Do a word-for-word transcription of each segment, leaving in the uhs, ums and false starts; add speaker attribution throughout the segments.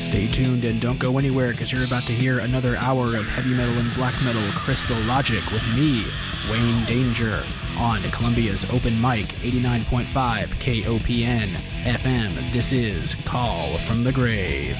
Speaker 1: Stay tuned and don't go anywhere because you're about to hear another hour of heavy metal and black metal Crystal Logic with me, Wayne Danger, on Columbia's Open Mic eighty-nine point five K O P N F M. This is Call from the Grave.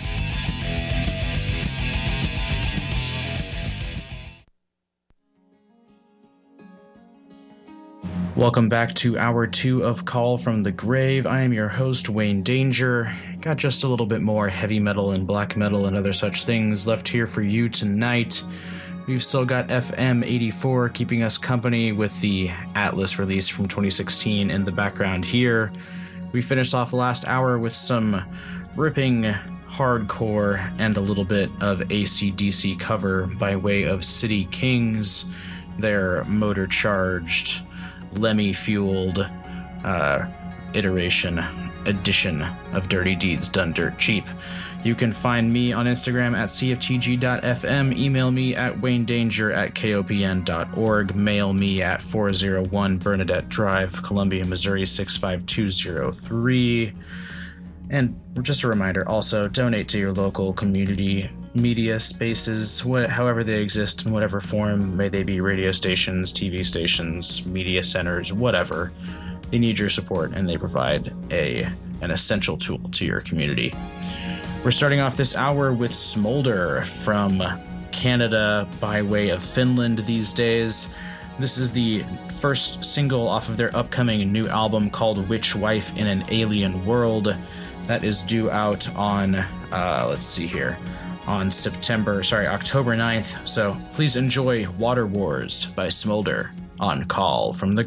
Speaker 1: Welcome back to hour two of Call from the Grave. I am your host, Wayne Danger. Got just a little bit more heavy metal and black metal and other such things left here for you tonight. We've still got F M eighty-four keeping us company with the Atlas release from twenty sixteen in the background here. We finished off the last hour with some ripping hardcore and a little bit of A C D C cover by way of City Kings, their motor-charged, Lemmy-fueled uh, iteration, edition of Dirty Deeds Done Dirt Cheap. You can find me on Instagram at c f t g dot f m, email me at waynedanger at k o p n dot org, mail me at four oh one Bernadette Drive, Columbia, Missouri six five two zero three. And just a reminder, also, donate to your local community media spaces, what, however they exist in whatever form, may they be radio stations, T V stations, media centers, whatever. They need your support, and they provide a an essential tool to your community. We're starting off this hour with Smolder from Canada by way of Finland these days. This is the first single off of their upcoming new album called Witch Wife in an Alien World. That is due out on, uh, let's see here, on September, sorry, October ninth. So please enjoy Water Wars by Smolder on Call from the